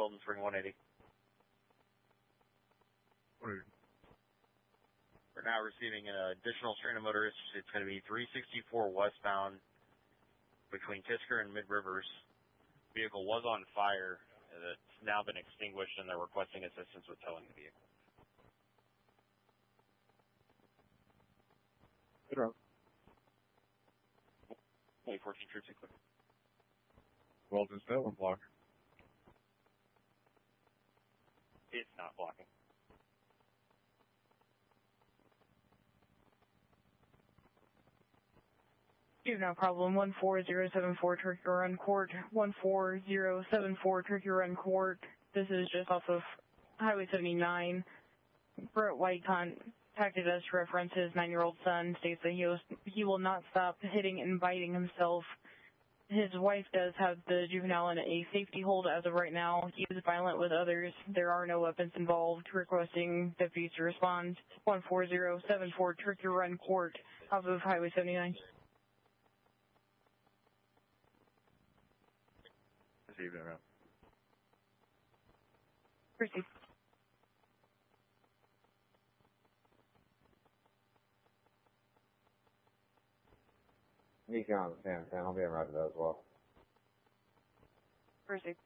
Weldon Spring 180. We're now receiving an additional strain of motorists. It's going to be 364 westbound between Kisker and Mid Rivers. Vehicle was on fire. It's now been extinguished, and they're requesting assistance with towing the vehicle. Good route. 2014 troops equipped. Weldon's still on block. It's not blocking. You have no problem. 14074 Turkey Run Court. 14074 Turkey Run Court. This is just off of Highway 79. Brett White contacted us to reference his 9-year-old son. States that he will not stop hitting and biting himself. His wife does have the juvenile in a safety hold as of right now. He is violent with others. There are no weapons involved. Requesting deputies to respond. 14074 Turkey Run Court off of Highway 79. Received that route. Received. He's on the same 10. I'll be in route to that as well. Received.